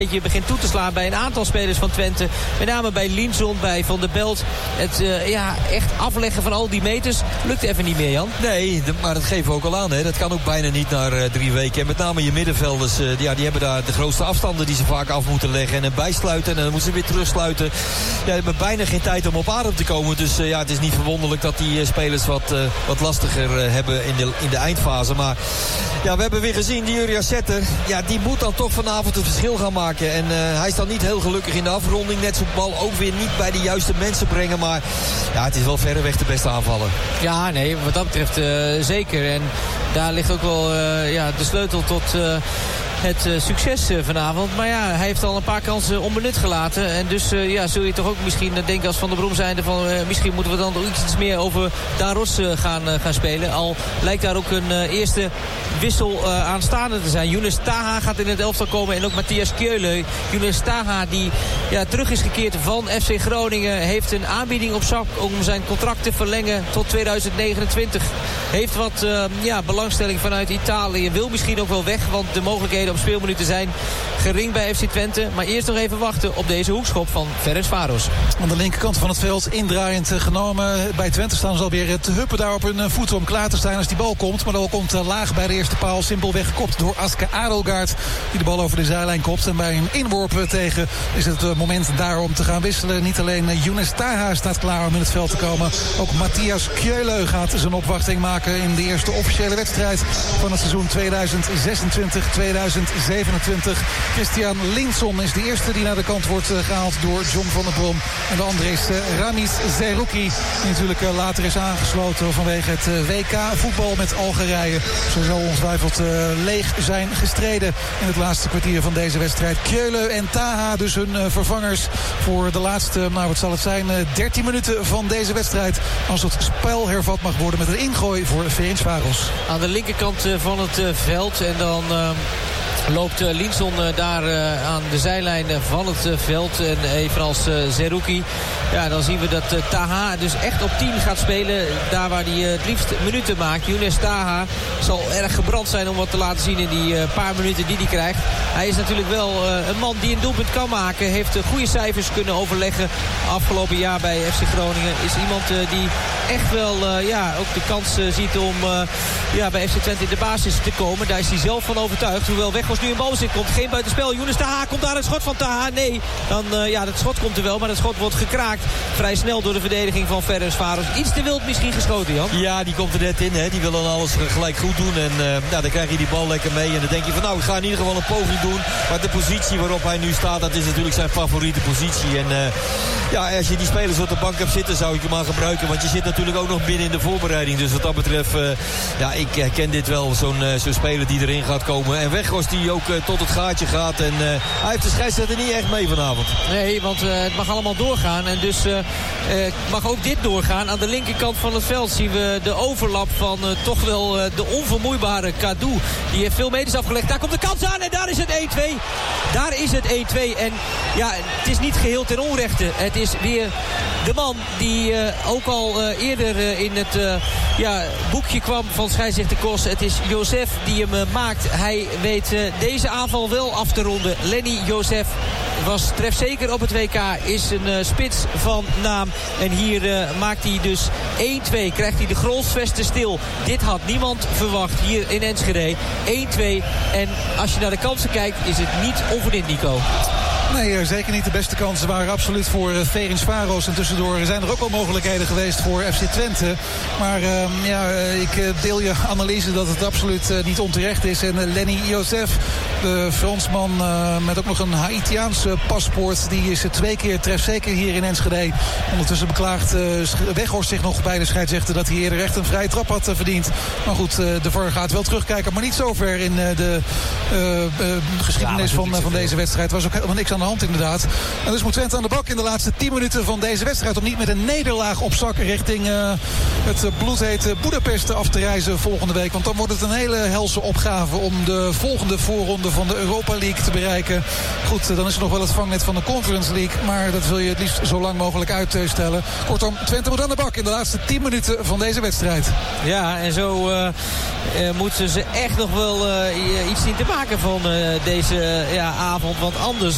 Je begint toe te slaan bij een aantal spelers van Twente. Met name bij Linson, bij Van der Belt. Het echt afleggen van al die meters lukt even niet meer, Jan. Nee, maar dat geven we ook al aan. Hè. Dat kan ook bijna niet na 3 weken. En met name je middenvelders, die hebben daar de grootste afstanden die ze vaak af moeten leggen. En bijsluiten en dan moeten ze weer terugsluiten. Ja, ze hebben bijna geen tijd om op adem te komen. Dus het is niet verwonderlijk dat die spelers wat lastiger hebben in de eindfase. Maar ja, we hebben weer gezien, die Uriah Setter, die moet dan toch vanavond het verschil gaan maken. En hij is dan niet heel gelukkig in de afronding. Net zo'n bal ook weer niet bij de juiste mensen brengen. Maar ja, het is wel verreweg de beste aanvaller. Ja, nee, wat dat betreft zeker. En daar ligt ook wel de sleutel tot het succes vanavond. Maar ja, hij heeft al een paar kansen onbenut gelaten. En dus zul je toch ook misschien denken als Van der Brom zijnde van misschien moeten we dan iets meer over Daan Ross gaan spelen. Al lijkt daar ook een eerste wissel aanstaande te zijn. Younes Taha gaat in het elftal komen en ook Matthias Kjöle. Younes Taha die terug is gekeerd van FC Groningen. Heeft een aanbieding op zak om zijn contract te verlengen tot 2029. Heeft wat belangstelling vanuit Italië. Wil misschien ook wel weg, want de mogelijkheden op speelminuten zijn gering bij FC Twente. Maar eerst nog even wachten op deze hoekschop van Ferencváros. Aan de linkerkant van het veld indraaiend genomen. Bij Twente staan ze alweer te huppen daar op hun voeten om klaar te staan als die bal komt. Maar de bal komt laag bij de eerste paal. Simpelweg gekopt door Aske Adelgaard. Die de bal over de zijlijn kopt. En bij een inworp tegen is het moment daar om te gaan wisselen. Niet alleen Younes Taha staat klaar om in het veld te komen. Ook Matthias Kjöle gaat zijn opwachting maken in de eerste officiële wedstrijd van het seizoen 2026-2027. Christian Linson is de eerste die naar de kant wordt gehaald door John van der Brom. En de andere is Ramiz Zerouki, die natuurlijk later is aangesloten vanwege het WK voetbal met Algerije. Zo zal ongetwijfeld leeg zijn gestreden in het laatste kwartier van deze wedstrijd. Kjöle en Taha dus hun vervangers voor de laatste, wat zal het zijn, 13 minuten van deze wedstrijd. Als het spel hervat mag worden met een ingooi voor Ferencváros. Aan de linkerkant van het veld en dan loopt Linson daar aan de zijlijn van het veld. En evenals Zerouki. Ja, dan zien we dat Taha dus echt op 10 gaat spelen. Daar waar hij het liefst minuten maakt. Younes Taha zal erg gebrand zijn om wat te laten zien in die paar minuten die hij krijgt. Hij is natuurlijk wel een man die een doelpunt kan maken. Heeft goede cijfers kunnen overleggen afgelopen jaar bij FC Groningen. Is iemand die echt wel ook de kans ziet om bij FC Twente in de basis te komen. Daar is hij zelf van overtuigd. Hoewel Weghorst nu in balbezit komt. Geen buitenspel. Younes Taha komt daar, het schot van Taha. Nee, dan dat schot komt er wel. Maar dat schot wordt gekraakt vrij snel door de verdediging van Ferencváros. Iets te wild misschien geschoten, Jan. Ja, die komt er net in. Hè. Die wil dan alles gelijk goed doen. En dan krijg je die bal lekker mee. En dan denk je van ik ga in ieder geval een poging doen. Maar de positie waarop hij nu staat, dat is natuurlijk zijn favoriete positie. En als je die spelers op de bank hebt zitten, zou ik hem aan gebruiken. Want je zit natuurlijk ook nog binnen in de voorbereiding. Dus wat dat betreft, ik herken dit wel. Zo'n speler die erin gaat komen. En Weghorst die ook tot het gaatje gaat. En hij heeft de scheidsrechter niet echt mee vanavond. Nee, want het mag allemaal doorgaan. En dus mag ook dit doorgaan. Aan de linkerkant van het veld zien we de overlap van toch wel de onvermoeibare Kadou. Die heeft veel meters afgelegd. Daar komt de kans aan en daar is het 1-2. Daar is het 1-2. En het is niet geheel ten onrechte. Het is weer de man die ook al eerder in het boekje kwam van scheidsrechter Kos. Het is Josef die hem maakt. Hij weet deze aanval wel af te ronden. Lenny Josef was trefzeker op het WK. Is een spits van naam. En hier maakt hij dus 1-2. Krijgt hij de Grolsvesten stil. Dit had niemand verwacht hier in Enschede. 1-2. En als je naar de kansen kijkt is het niet onverdiend, Nico. Nee, zeker niet. De beste kansen waren absoluut voor Ferencváros. En tussendoor zijn er ook wel mogelijkheden geweest voor FC Twente. Maar ik deel je analyse dat het absoluut niet onterecht is. En Lenny Josef, de Fransman met ook nog een Haïtiaans paspoort, die is 2 keer trefzeker hier in Enschede. Ondertussen beklaagt Weghorst zich nog bij de scheidsrechter dat hij eerder echt een vrije trap had verdiend. Maar goed, de VAR gaat wel terugkijken. Maar niet zo ver in de geschiedenis van deze wedstrijd. Was ook helemaal niks aan de hand inderdaad. En dus moet Twente aan de bak in de laatste 10 minuten van deze wedstrijd om niet met een nederlaag op zak richting het bloedhete Boedapest af te reizen volgende week. Want dan wordt het een hele helse opgave om de volgende voorronde van de Europa League te bereiken. Goed, dan is er nog wel het vangnet van de Conference League. Maar dat wil je het liefst zo lang mogelijk uitstellen. Kortom, Twente moet aan de bak in de laatste 10 minuten van deze wedstrijd. Ja, en zo moeten ze echt nog wel iets zien te maken van deze avond. Want anders